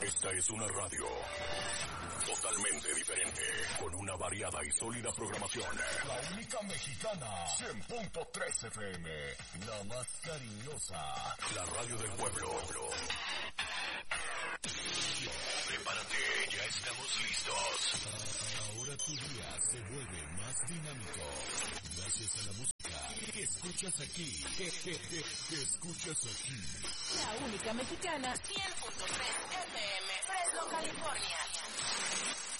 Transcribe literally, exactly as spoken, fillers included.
Esta es una radio totalmente diferente, con una variada y sólida programación. La única mexicana, cien punto tres F M, la más cariñosa, la radio del pueblo. Prepárate, ya estamos listos. Ahora tu día se vuelve más dinámico, gracias a la música que escuchas aquí, que, que, que, que escuchas aquí. La única mexicana, cien punto tres F M, Fresno, California.